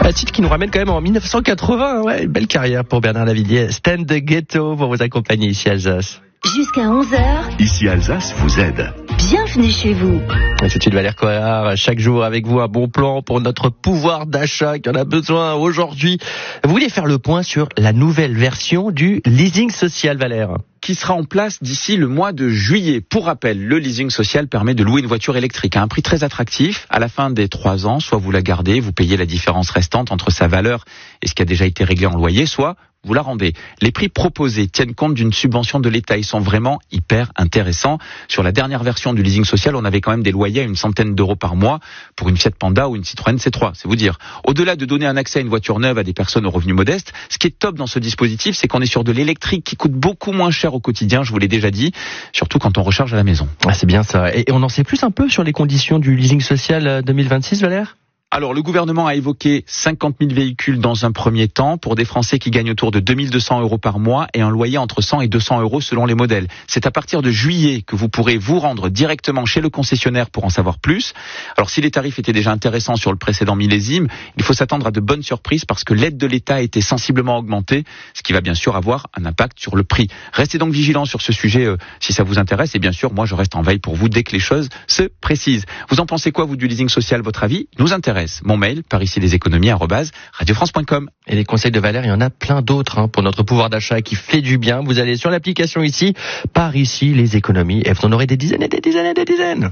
Un titre qui nous ramène quand même en 1980. Ouais, une belle carrière pour Bernard Lavilliers. Stand the Ghetto pour vous accompagner ici à Alsace. Jusqu'à 11h. Ici Alsace vous aide. Bienvenue chez vous. Et tout de suite Valère Cohard, chaque jour avec vous un bon plan pour notre pouvoir d'achat qui en a besoin aujourd'hui. Vous voulez faire le point sur la nouvelle version du leasing social, Valère, qui sera en place d'ici le mois de juillet. Pour rappel, le leasing social permet de louer une voiture électrique à un prix très attractif. À la fin des 3 ans, soit vous la gardez, vous payez la différence restante entre sa valeur et ce qui a déjà été réglé en loyer, soit vous la rendez. Les prix proposés tiennent compte d'une subvention de l'État. Ils sont vraiment hyper intéressants. Sur la dernière version du leasing social, on avait quand même des loyers à une centaine d'euros par mois pour une Fiat Panda ou une Citroën C3, c'est vous dire. Au-delà de donner un accès à une voiture neuve à des personnes aux revenus modestes, ce qui est top dans ce dispositif, c'est qu'on est sur de l'électrique qui coûte beaucoup moins cher au quotidien, je vous l'ai déjà dit, surtout quand on recharge à la maison. Ah, c'est bien ça. Et on en sait plus un peu sur les conditions du leasing social 2026, Valère ? Alors, le gouvernement a évoqué 50 000 véhicules dans un premier temps pour des Français qui gagnent autour de 2 200 euros par mois et un loyer entre 100 et 200 euros selon les modèles. C'est à partir de juillet que vous pourrez vous rendre directement chez le concessionnaire pour en savoir plus. Alors, si les tarifs étaient déjà intéressants sur le précédent millésime, il faut s'attendre à de bonnes surprises parce que l'aide de l'État a été sensiblement augmentée, ce qui va bien sûr avoir un impact sur le prix. Restez donc vigilants sur ce sujet si ça vous intéresse et bien sûr, moi je reste en veille pour vous dès que les choses se précisent. Vous en pensez quoi, vous, du leasing social? Votre avis nous intéresse. Mon mail, par ici les économies @radiofrance.com. Et les conseils de Valère, il y en a plein d'autres pour notre pouvoir d'achat qui fait du bien. Vous allez sur l'application ici, par ici les économies, et vous en aurez des dizaines et des dizaines et des dizaines.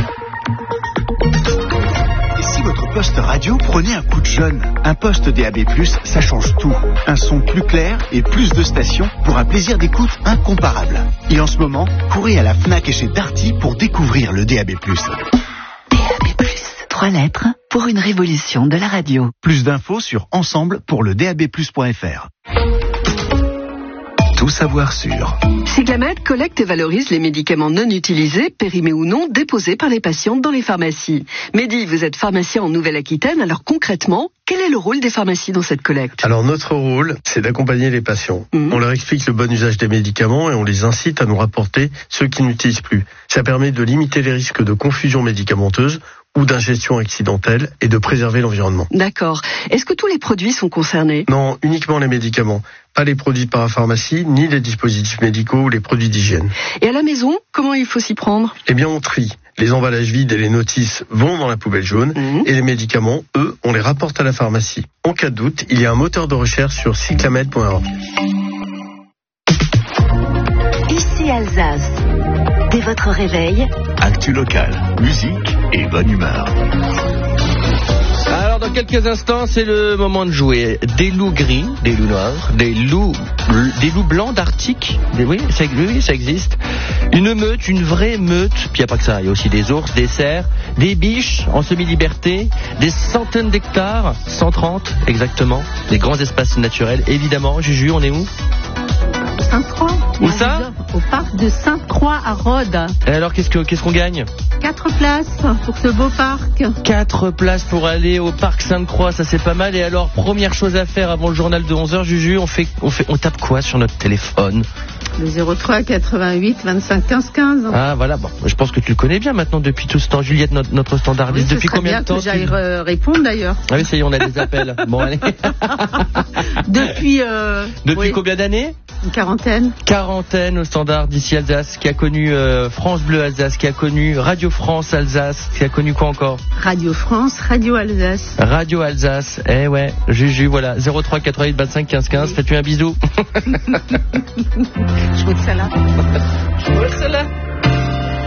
Et si votre poste radio prenait un coup de jeune? Un poste DAB+, ça change tout. Un son plus clair et plus de stations pour un plaisir d'écoute incomparable. Et en ce moment, courez à la Fnac et chez Darty pour découvrir le DAB+. DAB+, 3 lettres pour une révolution de la radio. Plus d'infos sur ensemble pour le dabplus.fr. Tout savoir sur. Cyclamed collecte et valorise les médicaments non utilisés, périmés ou non, déposés par les patients dans les pharmacies. Mehdi, vous êtes pharmacien en Nouvelle-Aquitaine, alors concrètement, quel est le rôle des pharmacies dans cette collecte? Alors notre rôle, c'est d'accompagner les patients. On leur explique le bon usage des médicaments et on les incite à nous rapporter ceux qui n'utilisent plus. Ça permet de limiter les risques de confusion médicamenteuse ou d'ingestion accidentelle et de préserver l'environnement. D'accord. Est-ce que tous les produits sont concernés? Non, uniquement les médicaments. Pas les produits de parapharmacie, ni les dispositifs médicaux ou les produits d'hygiène. Et à la maison, comment il faut s'y prendre? Eh bien, on trie. Les emballages vides et les notices vont dans la poubelle jaune et les médicaments, eux, on les rapporte à la pharmacie. En cas de doute, il y a un moteur de recherche sur cyclamed.org. Ici Alsace. Dès votre réveil, Actu locale, musique et bonne humeur. Alors dans quelques instants, c'est le moment de jouer. Des loups gris, des loups noirs, des loups blancs d'Arctique. Oui, ça existe. Une meute, une vraie meute. Puis il n'y a pas que ça, il y a aussi des ours, des cerfs, des biches en semi-liberté, des centaines d'hectares, 130 exactement, des grands espaces naturels. Évidemment, Juju, on est où? Sainte-Croix. Où ça? Au parc de Sainte-Croix à Rhodes. Et alors, qu'est-ce qu'on gagne? 4 places pour ce beau parc. 4 places pour aller au parc Sainte-Croix, ça c'est pas mal. Et alors, première chose à faire avant le journal de 11h, Juju, on tape quoi sur notre téléphone? Le 03 88 25 15 15. Ah voilà, bon, je pense que tu le connais bien maintenant depuis tout ce temps. Juliette, notre standardiste, oui, depuis combien de temps? Que j'aille répondre d'ailleurs. Ah oui, ça y est, on a des appels. Bon, allez. Depuis oui. Combien d'années? Une quarantaine. Quarantaine au standard d'ici Alsace, qui a connu France Bleu Alsace, qui a connu Radio France Alsace, qui a connu quoi encore? Radio France, Radio Alsace. Radio Alsace, eh ouais, Juju, voilà, 03 88 25 15 15, oui. Faites-lui un bisou. Je vous dis ça là. Je vous dis ça là.